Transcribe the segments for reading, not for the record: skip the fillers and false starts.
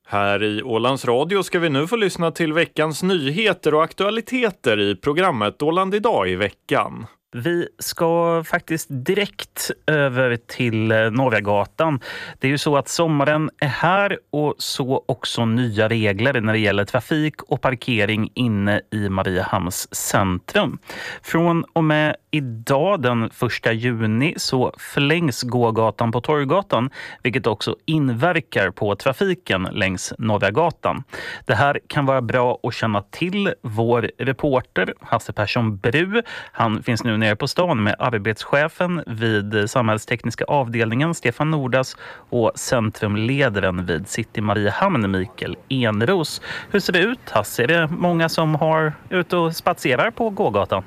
Här i Ålands Radio ska vi nu få lyssna till veckans nyheter och aktualiteter i programmet Åland idag i veckan. Vi ska faktiskt direkt över till Norragatan. Det är ju så att sommaren är här och så också nya regler när det gäller trafik och parkering inne i Mariehamns centrum. Från och med idag den 1 juni så förlängs gågatan på Torggatan, vilket också inverkar på trafiken längs Norragatan. Det här kan vara bra att känna till. Vår reporter Hasse Persson Bru, han finns nu nere på stan med arbetschefen vid samhällstekniska avdelningen Stefan Nordas och centrumledaren vid City Mariehamn Mikael Enros. Hur ser det ut, Hasse? Är det många som har ute och spatserar på gågatan?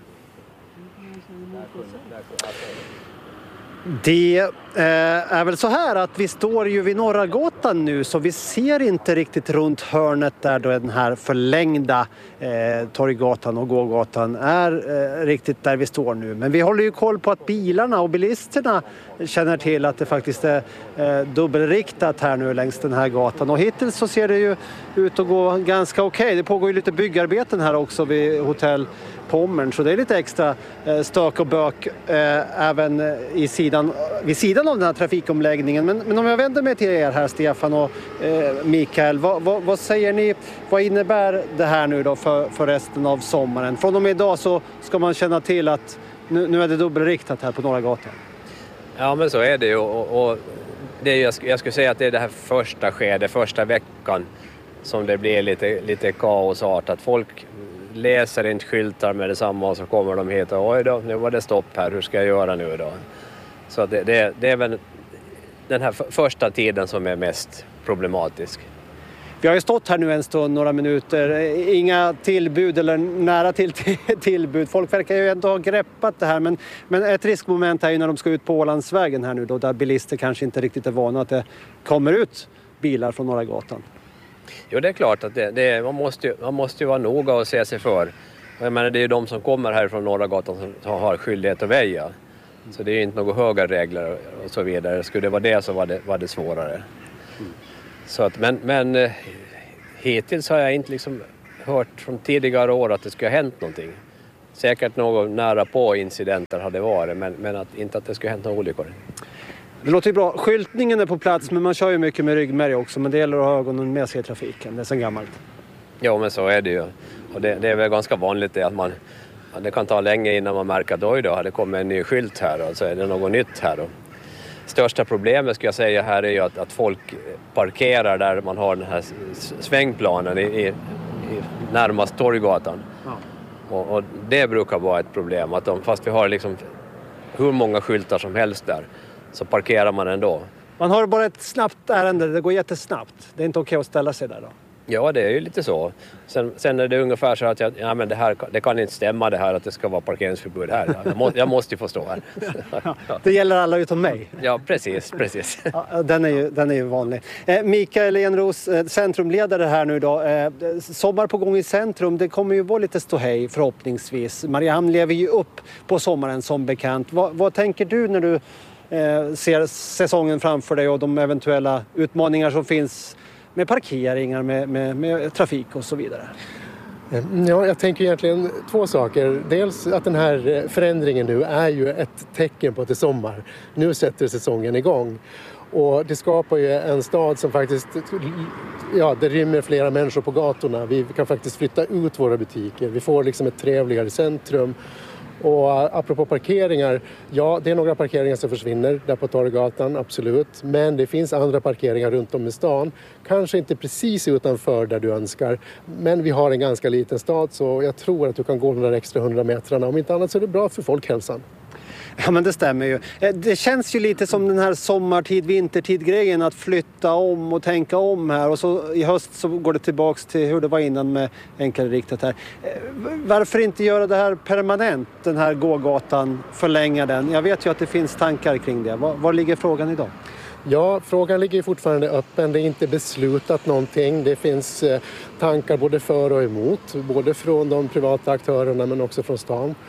Det är väl så här att vi står ju vid Norragatan nu, så vi ser inte riktigt runt hörnet där då den här förlängda Torggatan och gågatan är riktigt där vi står nu. Men vi håller ju koll på att bilarna och bilisterna känner till att det faktiskt är dubbelriktat här nu längs den här gatan. Och hittills så ser det ju ut att gå ganska okej. Det pågår ju lite byggarbeten här också vid hotell Pommern, så det är lite extra stök och bök även vid sidan av den här trafikomläggningen. Men om jag vänder mig till er här, Stefan och Mikael, vad säger ni? Vad innebär det här nu då för resten av sommaren? Från och med idag så ska man känna till att nu är det dubbelriktat här på Norragatan. Ja, men så är det ju. Och det är, jag skulle säga att det är det här första veckan som det blir lite kaosartat. Folk läser inte skyltar med detsamma och så kommer de hit och oj då, nu var det stopp här, hur ska jag göra nu då? Så det är väl den här första tiden som är mest problematisk. Vi har ju stått här nu en stund, några minuter, inga tillbud eller nära till tillbud. Folk verkar ju ändå ha greppat det här, men ett riskmoment är ju när de ska ut på Ålandsvägen här nu då, där bilister kanske inte riktigt är vana att det kommer ut bilar från Norragatan. Jo, det är klart att man måste ju vara noga och se sig för. Jag menar, det är ju de som kommer här från Norragatan som har skyldighet att väja. Så det är ju inte några höga regler och så vidare. Skulle det vara det så var det svårare. Så att, men hittills har jag inte liksom hört från tidigare år att det skulle ha hänt någonting. Säkert några nära på incidenter hade varit, men inte att det skulle ha hänt några olyckor. Det låter ju bra. Skyltningen är på plats, men man kör ju mycket med ryggmärg också. Men det gäller att ha ögonen med sig i trafiken. Det är så gammalt. Ja, men så är det ju. Och det är väl ganska vanligt att det kan ta länge innan man märker att oj då, har det kommit en ny skylt här och så är det något nytt här. Och största problemet skulle jag säga här är ju att folk parkerar där man har den här svängplanen i närmast Torggatan. Ja. Och det brukar vara ett problem. Att fast vi har liksom hur många skyltar som helst där, så parkerar man ändå. Man har bara ett snabbt ärende, det går jättesnabbt. Det är inte okej att ställa sig där då? Ja, det är ju lite så. Sen är det ungefär så att det kan inte stämma det här att det ska vara parkeringsförbud här. Jag måste ju få stå här. Ja. Det gäller alla utom mig. Ja, precis. Ja, den är ju vanlig. Mikael Enros, centrumledare här nu då. Sommar på gång i centrum, det kommer ju vara lite ståhej förhoppningsvis. Mariehamn lever ju upp på sommaren som bekant. Vad tänker du när du ser säsongen framför dig och de eventuella utmaningar som finns med parkeringar, med trafik och så vidare? Ja, jag tänker egentligen två saker. Dels att den här förändringen nu är ju ett tecken på att det är sommar. Nu sätter säsongen igång. Och det skapar ju en stad som faktiskt, det rymmer flera människor på gatorna. Vi kan faktiskt flytta ut våra butiker. Vi får liksom ett trevligare centrum. Och apropå parkeringar, ja, det är några parkeringar som försvinner där på Torggatan, absolut. Men det finns andra parkeringar runt om i stan. Kanske inte precis utanför där du önskar. Men vi har en ganska liten stad, så jag tror att du kan gå de där extra 100 metrarna. Om inte annat så är det bra för folkhälsan. Ja, men det stämmer ju. Det känns ju lite som den här sommartid-vintertid-grejen, att flytta om och tänka om här. Och så i höst så går det tillbaks till hur det var innan med enklare riktat här. Varför inte göra det här permanent, den här gågatan, förlänga den? Jag vet ju att det finns tankar kring det. Var ligger frågan idag? Ja, frågan ligger fortfarande öppen. Det är inte beslutat någonting. Det finns tankar både för och emot. Både från de privata aktörerna men också från stan.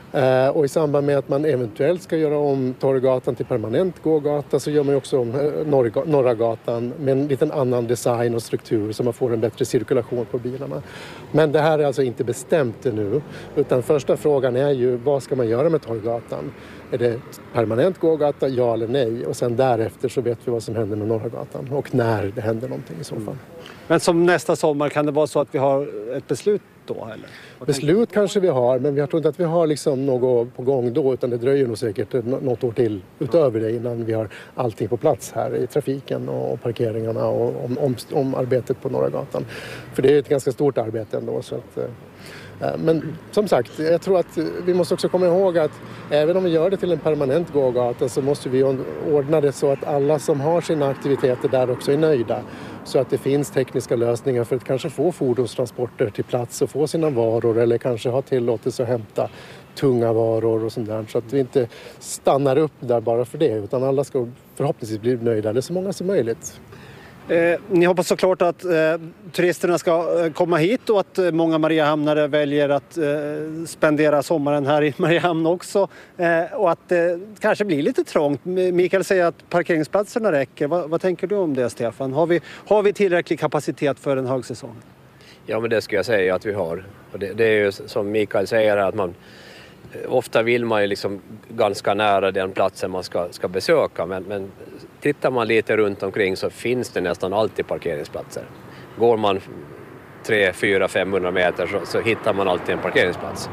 Och i samband med att man eventuellt ska göra om Torggatan till permanent gågata så gör man också om Norra gatan med en liten annan design och struktur så man får en bättre cirkulation på bilarna. Men det här är alltså inte bestämt ännu, utan första frågan är ju vad ska man göra med Torggatan? Är det permanent gågata, ja eller nej? Och sen därefter så vet vi vad som händer med Norra gatan och när det händer någonting i så fall. Men som nästa sommar, kan det vara så att vi har ett beslut då? Eller? Beslut kanske vi har, men jag tror inte att vi har liksom något på gång då, utan det dröjer nog säkert något år till utöver det innan vi har allting på plats här i trafiken och parkeringarna och om arbetet på Norra gatan. För det är ett ganska stort arbete ändå. Så att, men som sagt, jag tror att vi måste också komma ihåg att även om vi gör det till en permanent gågata så måste vi ordna det så att alla som har sina aktiviteter där också är nöjda. Så att det finns tekniska lösningar för att kanske få fordonstransporter till plats och få sina varor eller kanske ha tillåtelse att hämta tunga varor och sånt där. Så att vi inte stannar upp där bara för det, utan alla ska förhoppningsvis bli nöjda, eller så många som möjligt. Ni hoppas såklart att turisterna ska komma hit och att många Mariehamnare väljer att spendera sommaren här i Mariehamn också. Och att det kanske blir lite trångt. Mikael säger att parkeringsplatserna räcker. Vad tänker du om det, Stefan? Har vi tillräcklig kapacitet för en högsäsong? Ja, men det skulle jag säga att vi har. Och det är ju som Mikael säger att ofta vill man ju liksom ganska nära den platsen man ska besöka, men tittar man lite runt omkring så finns det nästan alltid parkeringsplatser. Går man 3, 4, 500 meter så hittar man alltid en parkeringsplats.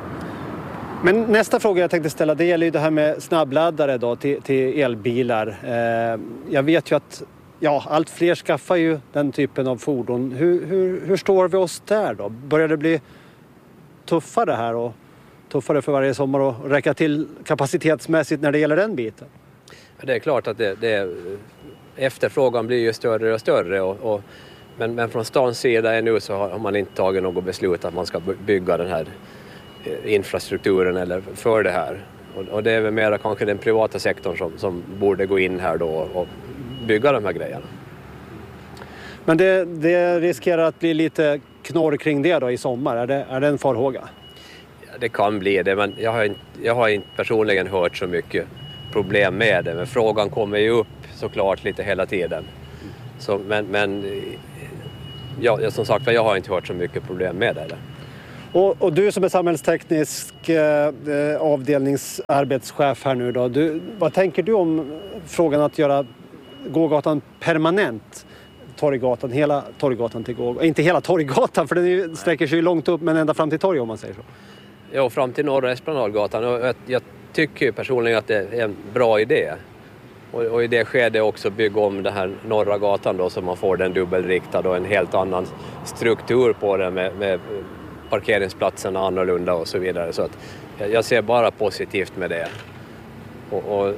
Men nästa fråga jag tänkte ställa, det gäller ju det här med snabbladdare då, till elbilar. Jag vet ju att allt fler skaffar ju den typen av fordon. Hur står vi oss där då? Börjar det bli tuffare här och tuffare för varje sommar och räcka till kapacitetsmässigt när det gäller den biten? Det är klart att efterfrågan blir ju större och större. Men från stans sida nu så har man inte tagit något beslut att man ska bygga den här infrastrukturen eller för det här. Och det är väl mer kanske den privata sektorn som borde gå in här då och bygga de här grejerna. Men det riskerar att bli lite knorr kring det då i sommar. Är det en farhåga? Ja, det kan bli det, men jag har inte personligen hört så mycket problem med det. Men frågan kommer ju upp såklart lite hela tiden. Så, men som sagt, jag har inte hört så mycket problem med det. Och du som är samhällsteknisk avdelningsarbetschef här nu då. Vad tänker du om frågan att göra gågatan permanent? Torggatan, hela Torggatan till gågatan. Inte hela Torggatan, för den sträcker sig ju långt upp, men ända fram till torg om man säger så. Ja, fram till Norra Esplanadgatan. Och jag tycker personligen att det är en bra idé. Och i det skedet också bygga om den här Norra gatan då, så man får den dubbelriktad och en helt annan struktur på den med parkeringsplatserna annorlunda och så vidare. Så att jag ser bara positivt med det. Och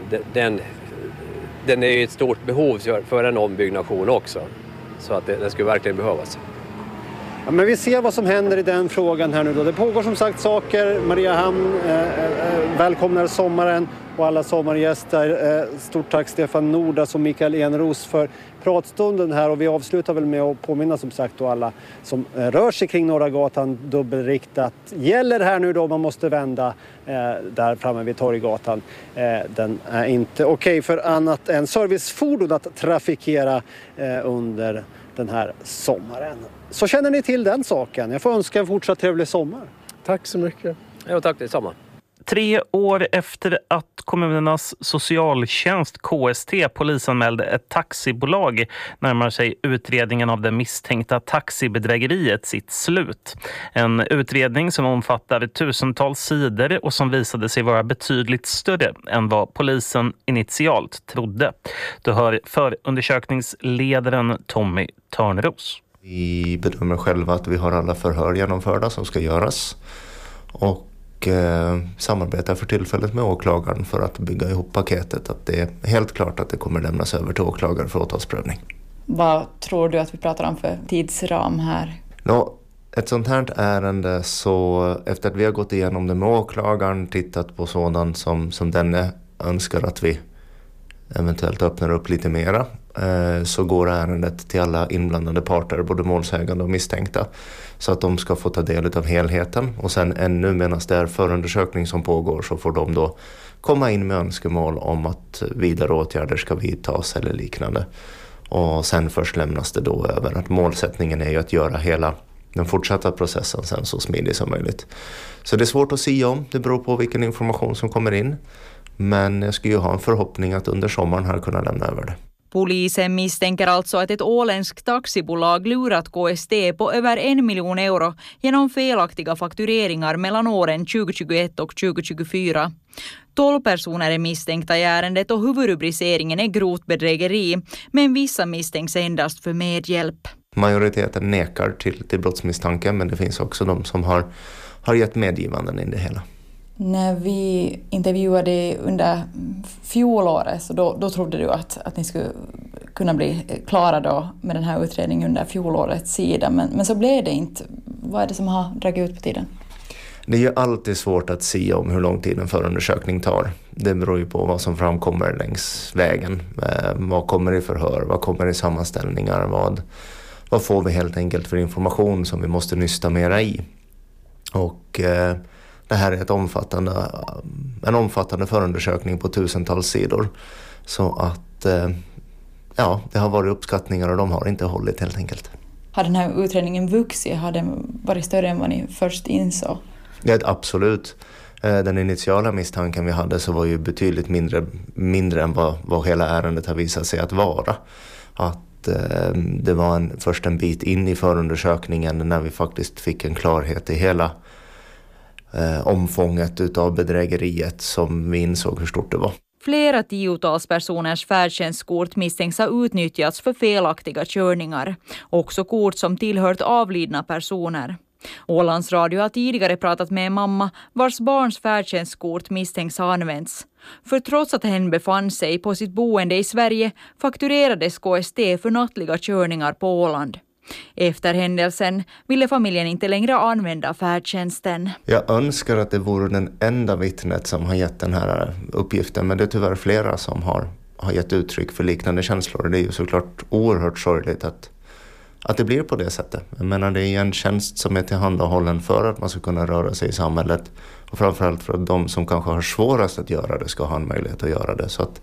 den är ju ett stort behov för en ombyggnation också. Så att det skulle verkligen behövas. Ja, men vi ser vad som händer i den frågan här nu då. Det pågår som sagt saker. Mariehamn välkomnar sommaren och alla sommargäster. Stort tack Stefan Nordas och Mikael Enros för pratstunden här. Och vi avslutar väl med att påminna som sagt då alla som rör sig kring Norra gatan dubbelriktat. Gäller här nu då, man måste vända där framme vid Torggatan. Den är inte okej för annat än servicefordon att trafikera under den här sommaren. Så känner ni till den saken. Jag får önska en fortsatt trevlig sommar. Tack så mycket. Ja, tack detsamma. 3 år efter att kommunernas socialtjänst KST polisanmälde ett taxibolag närmar sig utredningen av det misstänkta taxibedrägeriet sitt slut. En utredning som omfattar tusentals sidor och som visade sig vara betydligt större än vad polisen initialt trodde. Du hör förundersökningsledaren Tommy Törnros. Vi bedömer själva att vi har alla förhör genomförda som ska göras och samarbetar för tillfället med åklagaren för att bygga ihop paketet. Att det är helt klart att det kommer lämnas över till åklagaren för åtalsprövning. Vad tror du att vi pratar om för tidsram här? Ett sånt här ärende, så efter att vi har gått igenom det med åklagaren, tittat på sådant som denne önskar att vi eventuellt öppnar upp lite mera, så går ärendet till alla inblandade parter, både målsägande och misstänkta, så att de ska få ta del av helheten. Och sen ännu medan det är förundersökning som pågår så får de då komma in med önskemål om att vidare åtgärder ska vidtas eller liknande. Och sen först lämnas det då över. Att målsättningen är ju att göra hela den fortsatta processen sen så smidig som möjligt. Så det är svårt att säga om, det beror på vilken information som kommer in. Men jag skulle ju ha en förhoppning att under sommaren här kunna lämna över det. Polisen misstänker alltså att ett åländskt taxibolag lurat KST på över 1 miljon euro genom felaktiga faktureringar mellan åren 2021 och 2024. 12 personer är misstänkta i ärendet och huvudrubriceringen är grovt bedrägeri, men vissa misstänks endast för medhjälp. Majoriteten nekar till brottsmisstanken, men det finns också de som har gett medgivanden i det hela. När vi intervjuade under fjolåret så då trodde du att ni skulle kunna bli klara då med den här utredningen under fjolårets sida. Men så blev det inte. Vad är det som har dragit ut på tiden? Det är ju alltid svårt att säga om hur lång tid en förundersökning tar. Det beror ju på vad som framkommer längs vägen. Vad kommer i förhör? Vad kommer i sammanställningar? Vad får vi helt enkelt för information som vi måste nysta mera i? Och det här är en omfattande förundersökning på tusentals sidor. Så att det har varit uppskattningar och de har inte hållit helt enkelt. Har den här utredningen vuxit? Har den varit större än vad ni först insåg? Ja, absolut. Den initiala misstanken vi hade så var ju betydligt mindre än vad hela ärendet har visat sig att vara. Att det var först en bit in i förundersökningen när vi faktiskt fick en klarhet i hela omfånget utav bedrägeriet som vi insåg hur stort det var. Flera tiotals personers färdtjänstkort misstänks ha utnyttjats för felaktiga körningar. Också kort som tillhört avlidna personer. Ålands Radio har tidigare pratat med en mamma vars barns färdtjänstkort misstänks ha använts. För trots att hen befann sig på sitt boende i Sverige fakturerades KST för nattliga körningar på Åland. Efter händelsen ville familjen inte längre använda färdtjänsten. Jag önskar att det vore den enda vittnet som har gett den här uppgiften, men det är tyvärr flera som har gett uttryck för liknande känslor. Det är ju såklart oerhört sorgligt att det blir på det sättet. Jag menar, det är en tjänst som är tillhandahållen för att man ska kunna röra sig i samhället och framförallt för att de som kanske har svårast att göra det ska ha en möjlighet att göra det. Så att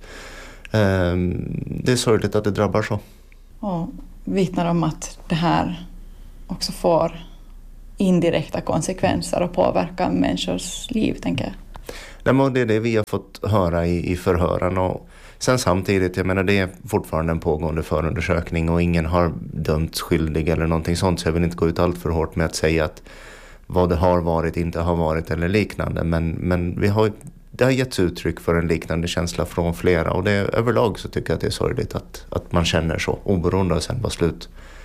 det är sorgligt att det drabbar så. Och vittnar om att det här också får indirekta konsekvenser och påverkar människors liv, tänker jag. Det är det vi har fått höra i förhören. Och sen samtidigt, jag menar, det är fortfarande en pågående förundersökning och ingen har dömts skyldig eller någonting sånt, så jag vill inte gå ut allt för hårt med att säga att vad det har varit, inte har varit eller liknande. Men det har getts uttryck för en liknande känsla från flera, och det överlag så tycker jag att det är sorgligt att man känner så, oberoende av sen vad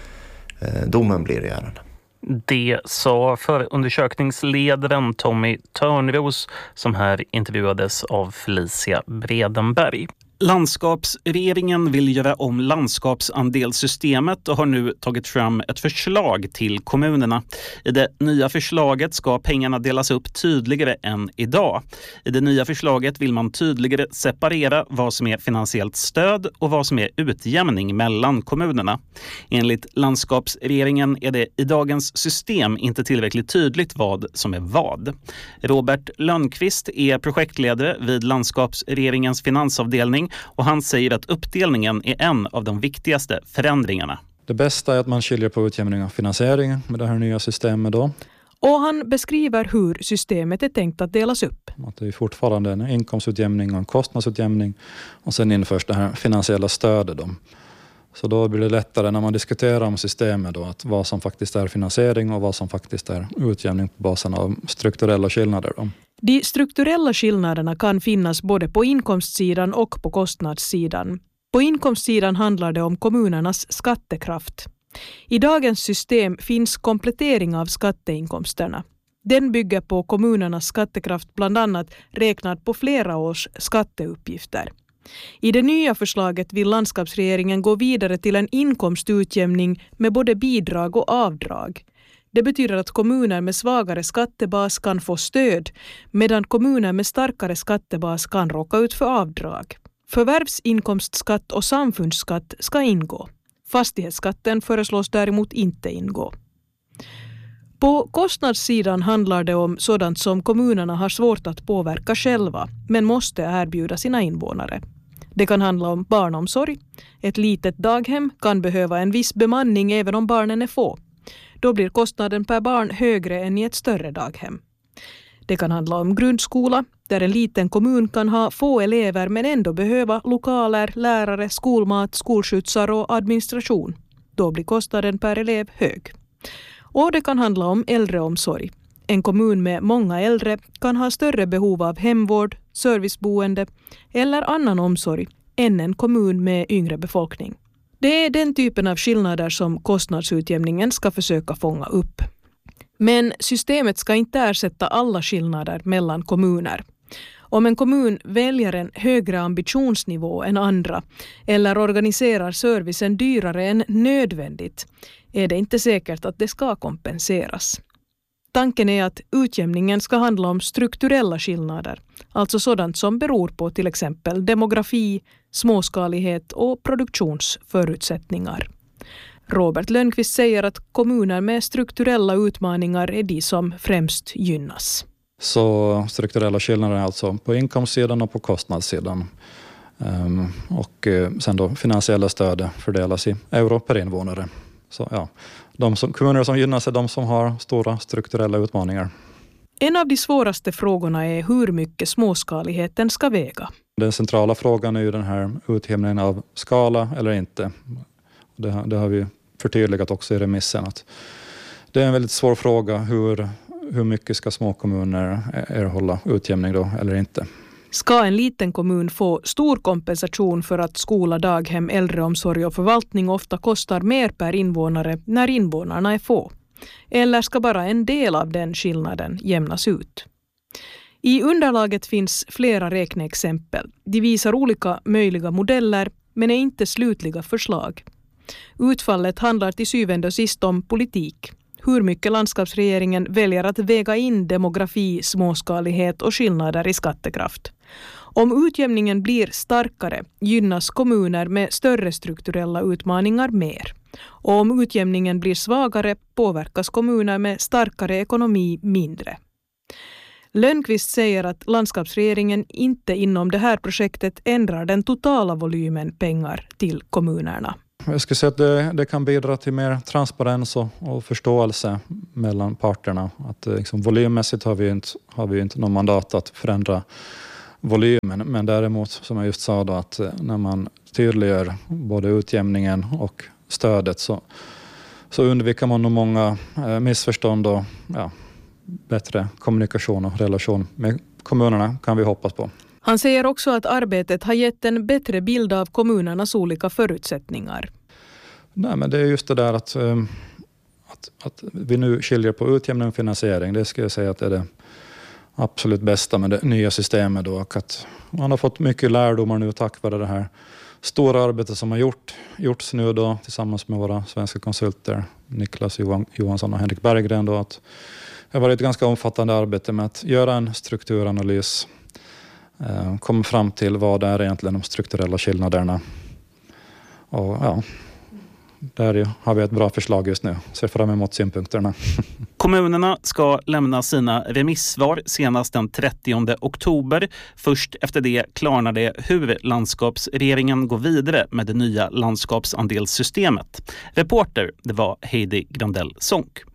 domen blir i ärendet. Det sa förundersökningsledaren Tommy Törnros som här intervjuades av Felicia Bredenberg. Landskapsregeringen vill göra om landskapsandelssystemet och har nu tagit fram ett förslag till kommunerna. I det nya förslaget ska pengarna delas upp tydligare än idag. I det nya förslaget vill man tydligare separera vad som är finansiellt stöd och vad som är utjämning mellan kommunerna. Enligt landskapsregeringen är det i dagens system inte tillräckligt tydligt vad som är vad. Robert Lönnqvist är projektledare vid landskapsregeringens finansavdelning och han säger att uppdelningen är en av de viktigaste förändringarna. Det bästa är att man skiljer på utjämning och finansiering med det här nya systemet då. Och han beskriver hur systemet är tänkt att delas upp. Att det är fortfarande en inkomstutjämning och en kostnadsutjämning och sen införs det här finansiella stödet då. Så då blir det lättare när man diskuterar om systemet då, att vad som faktiskt är finansiering och vad som faktiskt är utjämning på basen av strukturella skillnader då. De strukturella skillnaderna kan finnas både på inkomstsidan och på kostnadssidan. På inkomstsidan handlar det om kommunernas skattekraft. I dagens system finns komplettering av skatteinkomsterna. Den bygger på kommunernas skattekraft bland annat räknat på flera års skatteuppgifter. I det nya förslaget vill landskapsregeringen gå vidare till en inkomstutjämning med både bidrag och avdrag. Det betyder att kommuner med svagare skattebas kan få stöd, medan kommuner med starkare skattebas kan råka ut för avdrag. Förvärvsinkomstskatt och samfundsskatt ska ingå. Fastighetsskatten föreslås däremot inte ingå. På kostnadssidan handlar det om sådant som kommunerna har svårt att påverka själva, men måste erbjuda sina invånare. Det kan handla om barnomsorg. Ett litet daghem kan behöva en viss bemanning även om barnen är få. Då blir kostnaden per barn högre än i ett större daghem. Det kan handla om grundskola, där en liten kommun kan ha få elever men ändå behöva lokaler, lärare, skolmat, skolskjutsar och administration. Då blir kostnaden per elev hög. Och det kan handla om äldreomsorg. En kommun med många äldre kan ha större behov av hemvård, serviceboende eller annan omsorg än en kommun med yngre befolkning. Det är den typen av skillnader som kostnadsutjämningen ska försöka fånga upp. Men systemet ska inte ersätta alla skillnader mellan kommuner. Om en kommun väljer en högre ambitionsnivå än andra eller organiserar servicen dyrare än nödvändigt är det inte säkert att det ska kompenseras. Tanken är att utjämningen ska handla om strukturella skillnader, alltså sådant som beror på till exempel demografi, småskalighet och produktionsförutsättningar. Robert Lönnqvist säger att kommuner med strukturella utmaningar är de som främst gynnas. Så strukturella skillnader är alltså på inkomstsidan och på kostnadssidan. Och sen då finansiella stöd fördelas i euro per invånare. Så ja, kommuner som gynnas är de som har stora strukturella utmaningar. En av de svåraste frågorna är hur mycket småskaligheten ska väga. Den centrala frågan är ju den här utjämningen av skala eller inte. Det har vi förtydligat också i remissen. Att det är en väldigt svår fråga hur mycket ska små kommuner erhålla utjämning då eller inte. Ska en liten kommun få stor kompensation för att skola, daghem, äldreomsorg och förvaltning ofta kostar mer per invånare när invånarna är få? Eller ska bara en del av den skillnaden jämnas ut? I underlaget finns flera räkneexempel. De visar olika möjliga modeller men är inte slutliga förslag. Utfallet handlar till syvende och sist om politik. Hur mycket landskapsregeringen väljer att väga in demografi, småskalighet och skillnader i skattekraft. Om utjämningen blir starkare gynnas kommuner med större strukturella utmaningar mer. Och om utjämningen blir svagare påverkas kommuner med starkare ekonomi mindre. Lönnqvist säger att landskapsregeringen inte inom det här projektet ändrar den totala volymen pengar till kommunerna. Jag skulle säga att det kan bidra till mer transparens och förståelse mellan parterna. Att liksom, volymmässigt har vi inte någon mandat att förändra volymen. Men däremot, som jag just sa, då, att när man tydliggör både utjämningen och stödet så undviker man nog många missförstånd och bättre kommunikation och relation med kommunerna kan vi hoppas på. Han säger också att arbetet har gett en bättre bild av kommunernas olika förutsättningar. Nej, men det är just det där att vi nu skiljer på utjämning och finansiering. Det ska jag säga att det är det absolut bästa med det nya systemet. Då, och att man har fått mycket lärdomar nu tack vare det här stora arbetet som har gjorts nu då, tillsammans med våra svenska konsulter Niklas Johansson och Henrik Berggren. Då, att det har varit ett ganska omfattande arbete med att göra en strukturanalys. Komma fram till vad det är egentligen de strukturella skillnaderna. Och där har vi ett bra förslag just nu. Ser fram emot synpunkterna. Kommunerna ska lämna sina remissvar senast den 30 oktober. Först efter det klarnar det hur landskapsregeringen går vidare med det nya landskapsandelssystemet. Reporter, det var Heidi Grandell Sonck.